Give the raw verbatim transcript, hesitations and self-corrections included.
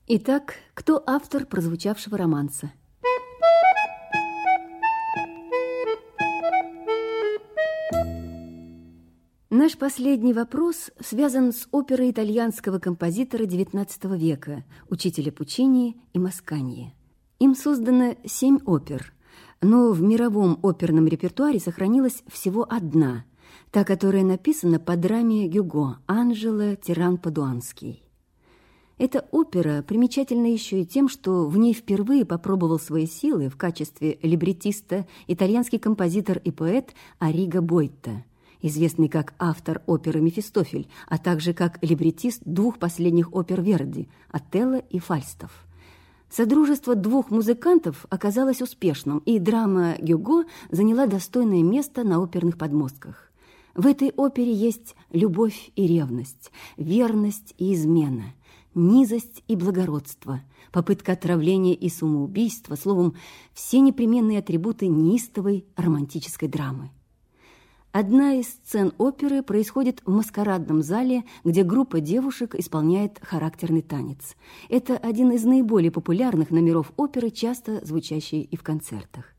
Итак, кто автор прозвучавшего романса? Наш последний вопрос связан с оперой итальянского композитора девятнадцатого века, учителя Пуччини и Масканьи. Им создано семь опер, но в мировом оперном репертуаре сохранилась всего одна, та, которая написана по драме Гюго «Анжело, тиран Падуанский». Эта опера примечательна еще и тем, что в ней впервые попробовал свои силы в качестве либреттиста итальянский композитор и поэт Арриго Бойтто, известный как автор оперы «Мефистофель», а также как либреттист двух последних опер Верди «Отелло» и «Фальстаф». Содружество двух музыкантов оказалось успешным, и драма Гюго заняла достойное место на оперных подмостках. В этой опере есть любовь и ревность, верность и измена, низость и благородство, попытка отравления и самоубийства, словом, все непременные атрибуты неистовой романтической драмы. Одна из сцен оперы происходит в маскарадном зале, где группа девушек исполняет характерный танец. Это один из наиболее популярных номеров оперы, часто звучащий и в концертах.